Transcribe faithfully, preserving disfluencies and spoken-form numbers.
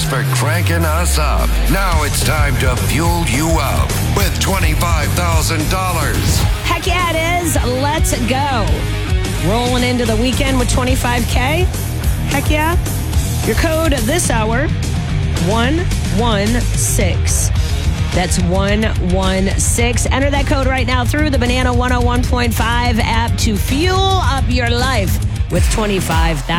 for cranking us up. Now it's time to fuel you up with twenty-five thousand dollars. Heck yeah, it is. Let's go. Rolling into the weekend with twenty-five K. Heck yeah. Your code this hour, one one six. That's one one six. Enter that code right now through the Banana one oh one point five app to fuel up your life with twenty-five thousand dollars.